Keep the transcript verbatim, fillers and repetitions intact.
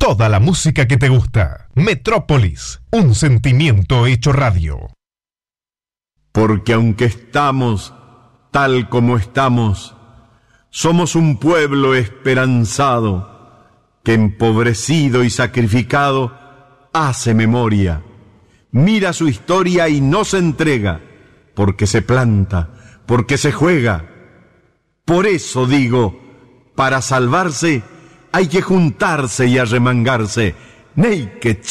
toda la música que te gusta. Metrópolis, un sentimiento hecho radio. Porque aunque estamos tal como estamos, somos un pueblo esperanzado que empobrecido y sacrificado hace memoria, mira su historia y no se entrega, porque se planta, porque se juega. Por eso digo, para salvarse hay que juntarse y arremangarse. Naked